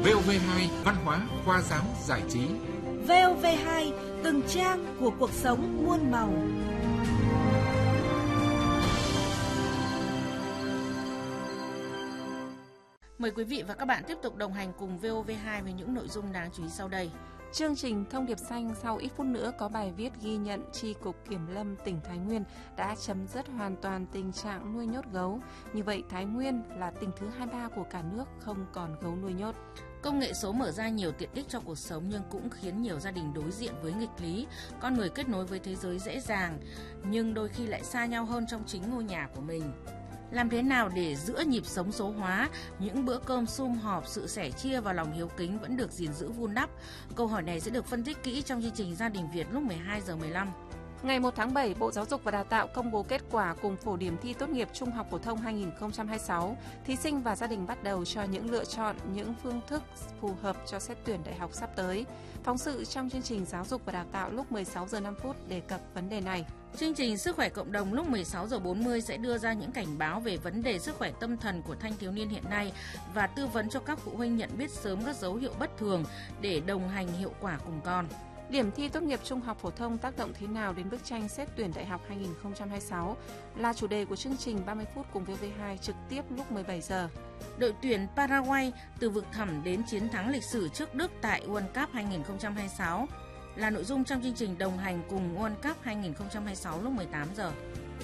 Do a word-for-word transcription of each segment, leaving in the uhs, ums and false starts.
vê o vê hai Văn hóa, khoa giáo, giải trí. vê o vê hai, từng trang của cuộc sống muôn màu. Mời quý vị và các bạn tiếp tục đồng hành cùng vê o vê hai với những nội dung đáng chú ý sau đây. Chương trình Thông điệp xanh sau ít phút nữa có bài viết ghi nhận Chi cục Kiểm lâm tỉnh Thái Nguyên đã chấm dứt hoàn toàn tình trạng nuôi nhốt gấu. Như vậy, Thái Nguyên là tỉnh thứ hai mươi ba của cả nước không còn gấu nuôi nhốt. Công nghệ số mở ra nhiều tiện ích cho cuộc sống nhưng cũng khiến nhiều gia đình đối diện với nghịch lý. Con người kết nối với thế giới dễ dàng, nhưng đôi khi lại xa nhau hơn trong chính ngôi nhà của mình. Làm thế nào để giữa nhịp sống số hóa, những bữa cơm sum họp, sự sẻ chia và lòng hiếu kính vẫn được gìn giữ vun đắp? Câu hỏi này sẽ được phân tích kỹ trong chương trình Gia đình Việt lúc mười hai giờ mười lăm. Ngày một tháng bảy, Bộ Giáo dục và Đào tạo công bố kết quả cùng phổ điểm thi tốt nghiệp trung học phổ thông hai không hai sáu. Thí sinh và gia đình bắt đầu cho những lựa chọn, những phương thức phù hợp cho xét tuyển đại học sắp tới. Phóng sự trong chương trình Giáo dục và Đào tạo lúc mười sáu giờ năm phút đề cập vấn đề này. Chương trình Sức khỏe cộng đồng lúc mười sáu giờ bốn mươi sẽ đưa ra những cảnh báo về vấn đề sức khỏe tâm thần của thanh thiếu niên hiện nay và tư vấn cho các phụ huynh nhận biết sớm các dấu hiệu bất thường để đồng hành hiệu quả cùng con. Điểm thi tốt nghiệp trung học phổ thông tác động thế nào đến bức tranh xét tuyển đại học hai không hai sáu là chủ đề của chương trình ba mươi phút cùng vê o vê hai trực tiếp lúc mười bảy giờ. Đội tuyển Paraguay từ vực thẳm đến chiến thắng lịch sử trước Đức tại World Cup hai không hai sáu là nội dung trong chương trình đồng hành cùng World Cup hai không hai sáu lúc mười tám giờ.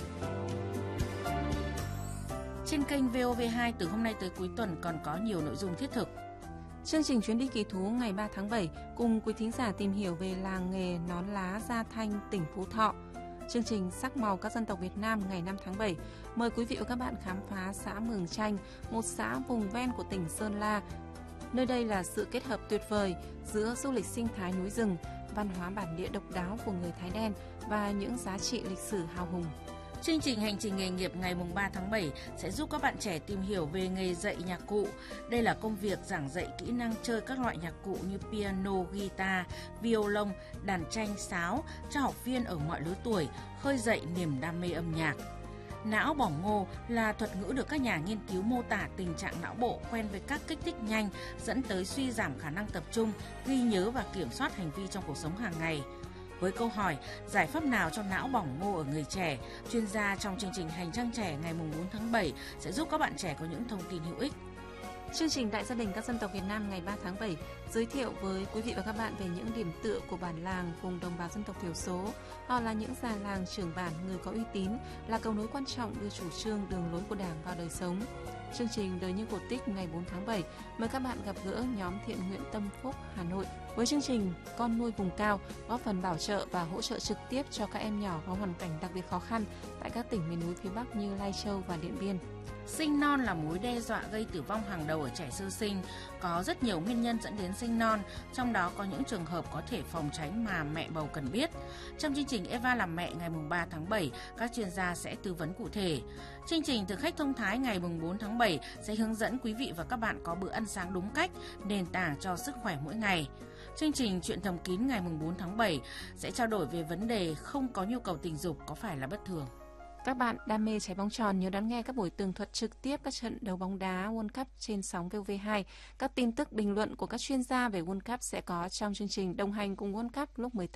Trên kênh vê o vê hai từ hôm nay tới cuối tuần còn có nhiều nội dung thiết thực. Chương trình Chuyến đi kỳ thú ngày ba tháng bảy cùng quý thính giả tìm hiểu về làng nghề nón lá Gia Thanh, tỉnh Phú Thọ. Chương trình Sắc màu các dân tộc Việt Nam ngày năm tháng bảy mời quý vị và các bạn khám phá xã Mường Chanh, một xã vùng ven của tỉnh Sơn La. Nơi đây là sự kết hợp tuyệt vời giữa du lịch sinh thái núi rừng, văn hóa bản địa độc đáo của người Thái đen và những giá trị lịch sử hào hùng. Chương trình Hành trình nghề nghiệp ngày ba tháng bảy sẽ giúp các bạn trẻ tìm hiểu về nghề dạy nhạc cụ. Đây là công việc giảng dạy kỹ năng chơi các loại nhạc cụ như piano, guitar, violon, đàn tranh, sáo cho học viên ở mọi lứa tuổi, khơi dậy niềm đam mê âm nhạc. Não bỏng ngô là thuật ngữ được các nhà nghiên cứu mô tả tình trạng não bộ quen với các kích thích nhanh dẫn tới suy giảm khả năng tập trung, ghi nhớ và kiểm soát hành vi trong cuộc sống hàng ngày. Với câu hỏi giải pháp nào cho não bỏng ngô ở người trẻ, chuyên gia trong chương trình Hành trang trẻ ngày bốn tháng bảy sẽ giúp các bạn trẻ có những thông tin hữu ích. Chương trình Đại gia đình các dân tộc Việt Nam ngày ba tháng bảy giới thiệu với quý vị và các bạn về những điểm tựa của bản làng vùng đồng bào dân tộc thiểu số. Họ là những già làng trưởng bản, người có uy tín, là cầu nối quan trọng đưa chủ trương đường lối của Đảng vào đời sống. Chương trình Đời như cổ tích ngày bốn tháng bảy mời các bạn gặp gỡ nhóm thiện nguyện Tâm Phúc Hà Nội với chương trình Con nuôi vùng cao, góp phần bảo trợ và hỗ trợ trực tiếp cho các em nhỏ có hoàn cảnh đặc biệt khó khăn tại các tỉnh miền núi phía Bắc như Lai Châu và Điện Biên. Sinh non là mối đe dọa gây tử vong hàng đầu ở trẻ sơ sinh. Có rất nhiều nguyên nhân dẫn đến sinh non, trong đó có những trường hợp có thể phòng tránh mà mẹ bầu cần biết. Trong chương trình Eva làm mẹ ngày ba tháng bảy, các chuyên gia sẽ tư vấn cụ thể. Chương trình Thực khách thông thái ngày bốn tháng bảy sẽ hướng dẫn quý vị và các bạn có bữa ăn sáng đúng cách, nền tảng cho sức khỏe mỗi ngày. Chương trình Chuyện thầm kín ngày bốn tháng bảy sẽ trao đổi về vấn đề không có nhu cầu tình dục có phải là bất thường. Các bạn đam mê trái bóng tròn nhớ đón nghe các buổi tường thuật trực tiếp các trận đấu bóng đá World Cup trên sóng vê o vê hai. Các tin tức bình luận của các chuyên gia về World Cup sẽ có trong chương trình Đồng hành cùng World Cup lúc mười tám